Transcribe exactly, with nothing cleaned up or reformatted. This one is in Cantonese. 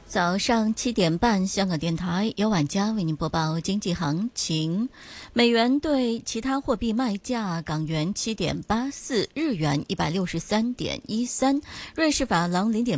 早上七点半，香港电台由晚佳为您播报经济行情。美元对其他货币卖价：港元七点八四，日元一百六十三点一三，瑞士法郎零点